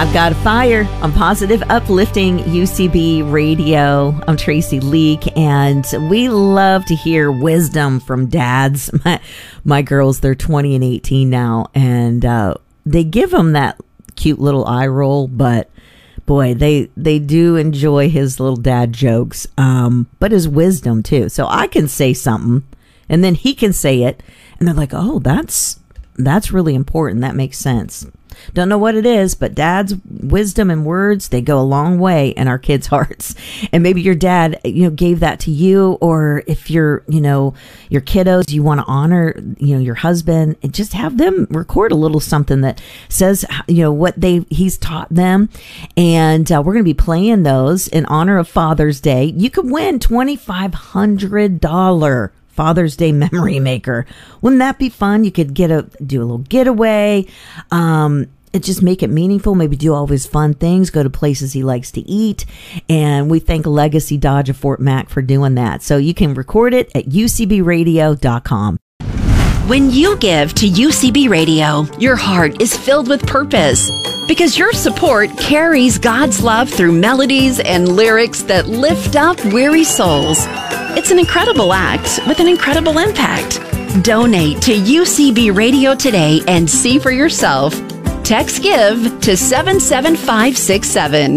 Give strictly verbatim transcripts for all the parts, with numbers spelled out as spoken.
I've got a fire on Positive Uplifting U C B Radio. I'm Tracy Leak, and we love to hear wisdom from dads. My, my girls, they're twenty and eighteen now, and uh, they give them that cute little eye roll, but boy, they they do enjoy his little dad jokes, um, but his wisdom too. So I can say something, and then he can say it, and they're like, "Oh, that's that's really important. That makes sense." Don't know what it is, but dad's wisdom and words, they go a long way in our kids' hearts. And maybe your dad, you know, gave that to you, or if you're, you know, your kiddos, you want to honor, you know, your husband, and just have them record a little something that says, you know, what they he's taught them. And uh, we're going to be playing those in honor of Father's Day. You could win twenty-five hundred dollars Father's Day memory maker. Wouldn't that be fun? You could get a do a little getaway. Um, it just make it meaningful. Maybe do all of his fun things. Go to places he likes to eat. And we thank Legacy Dodge of Fort Mac for doing that. So you can record it at U C B radio dot com. When you give to U C B Radio, your heart is filled with purpose because your support carries God's love through melodies and lyrics that lift up weary souls. It's an incredible act with an incredible impact. Donate to U C B Radio today and see for yourself. Text GIVE to seven seven five six seven.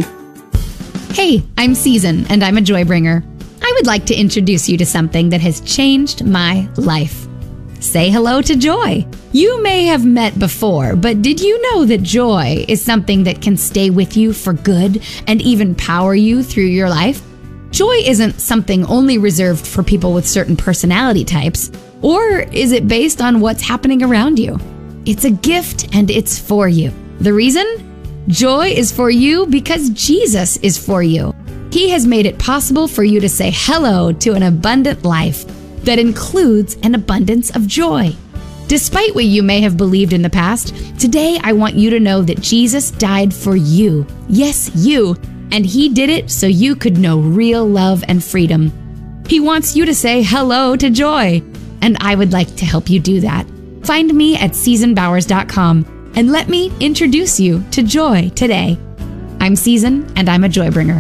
Hey, I'm Season, and I'm a joy bringer. I would like to introduce you to something that has changed my life. Say hello to joy. You may have met before, but did you know that joy is something that can stay with you for good and even power you through your life? Joy isn't something only reserved for people with certain personality types, or is it based on what's happening around you? It's a gift and it's for you. The reason? Joy is for you because Jesus is for you. He has made it possible for you to say hello to an abundant life that includes an abundance of joy. Despite what you may have believed in the past, today I want you to know that Jesus died for you. Yes, you. And he did it so you could know real love and freedom. He wants you to say hello to joy. And I would like to help you do that. Find me at season bowers dot com and let me introduce you to joy today. I'm Season, and I'm a joy bringer.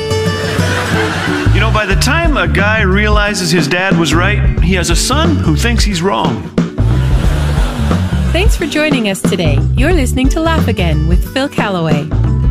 You know, by the time a guy realizes his dad was right, he has a son who thinks he's wrong. Thanks for joining us today. You're listening to Laugh Again with Phil Callaway.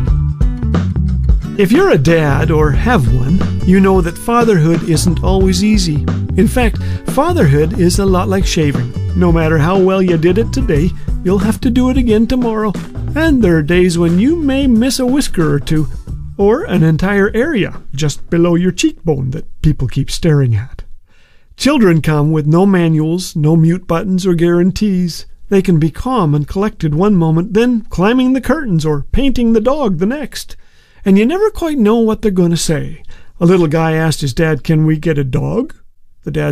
If you're a dad or have one, you know that fatherhood isn't always easy. In fact, fatherhood is a lot like shaving. No matter how well you did it today, you'll have to do it again tomorrow. And there are days when you may miss a whisker or two, or an entire area just below your cheekbone that people keep staring at. Children come with no manuals, no mute buttons or guarantees. They can be calm and collected one moment, then climbing the curtains or painting the dog the next. And you never quite know what they're going to say. A little guy asked his dad, "Can we get a dog?" The dad